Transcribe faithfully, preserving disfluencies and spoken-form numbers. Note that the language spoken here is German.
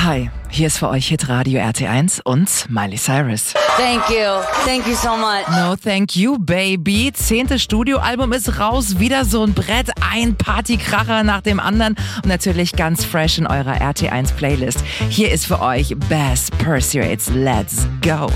Hi, hier ist für euch Hitradio R T eins und Miley Cyrus. Thank you. Thank you so much. No thank you, baby. Zehntes Studioalbum ist raus. Wieder so ein Brett. Ein Partykracher nach dem anderen. Und natürlich ganz fresh in eurer R T eins Playlist. Hier ist für euch Bass Pursuits. Let's go.